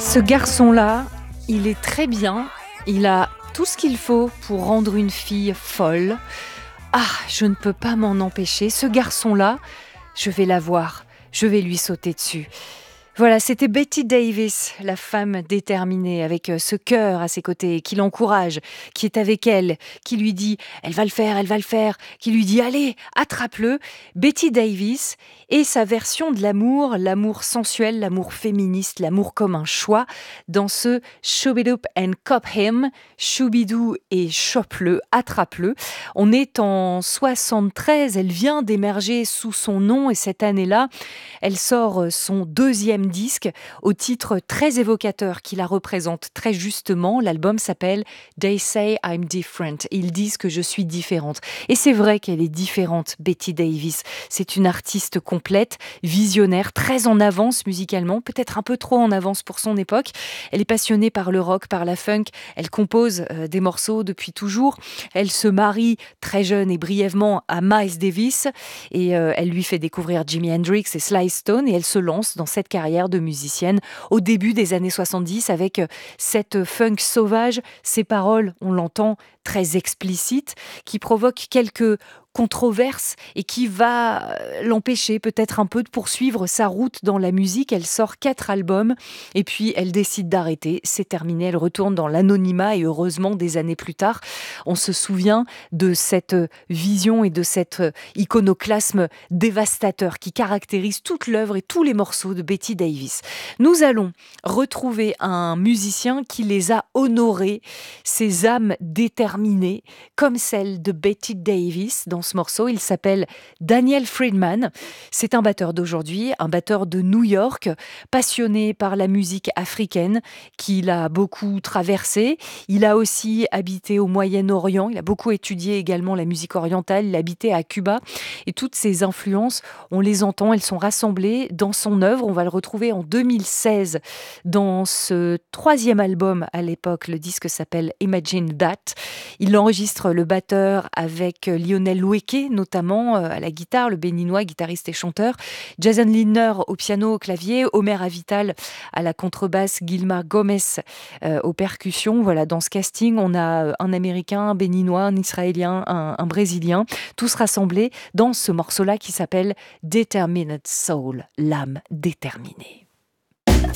Ce garçon-là, il est très bien. Il a tout ce qu'il faut pour rendre une fille folle. Ah, je ne peux pas m'en empêcher. Ce garçon-là, je vais l'avoir. Je vais lui sauter dessus. Voilà, c'était Betty Davis, la femme déterminée, avec ce cœur à ses côtés, qui l'encourage, qui est avec elle, qui lui dit « elle va le faire », qui lui dit « allez, attrape-le ». Betty Davis et sa version de l'amour sensuel, l'amour féministe, l'amour comme un choix, dans ce Shoobidoop and Cop Him, Choubidou et chope-le, attrape-le. On est en 73, elle vient d'émerger sous son nom et cette année-là, elle sort son deuxième disque au titre très évocateur qui la représente très justement. L'album s'appelle They Say I'm Different. Ils disent que je suis différente. Et c'est vrai qu'elle est différente, Betty Davis. C'est une artiste complète, visionnaire, très en avance musicalement, peut-être un peu trop en avance pour son époque. Elle est passionnée par le rock, par la funk. Elle compose des morceaux depuis toujours. Elle se marie très jeune et brièvement à Miles Davis et elle lui fait découvrir Jimi Hendrix et Sly Stone et elle se lance dans cette carrière de musicienne au début des années 70 avec cette funk sauvage, ses paroles, on l'entend, très explicites, qui provoquent quelques controverses et qui va l'empêcher peut-être un peu de poursuivre sa route dans la musique. Elle sort 4 albums et puis elle décide d'arrêter. C'est terminé, elle retourne dans l'anonymat et heureusement des années plus tard, on se souvient de cette vision et de cet iconoclasme dévastateur qui caractérise toute l'œuvre et tous les morceaux de Betty Davis. Nous allons retrouver un musicien qui les a honorés, ces âmes déterminées, comme celle de Betty Davis dans ce morceau. Il s'appelle Daniel Friedman. C'est un batteur d'aujourd'hui, un batteur de New York, passionné par la musique africaine, qu'il a beaucoup traversé. Il a aussi habité au Moyen-Orient. Il a beaucoup étudié également la musique orientale. Il habitait à Cuba. Et toutes ces influences, on les entend, elles sont rassemblées dans son œuvre. On va le retrouver en 2016 dans ce 3e album à l'époque. Le disque s'appelle Imagine That. Il enregistre le batteur avec Lionel Loueke, notamment à la guitare, le béninois, guitariste et chanteur. Jason Lindner au piano, au clavier. Omer Avital à la contrebasse. Gilmar Gomez aux percussions. Voilà, dans ce casting, on a un Américain, un Béninois, un Israélien, un Brésilien. Tous rassemblés dans ce morceau-là qui s'appelle Determined Soul, l'âme déterminée.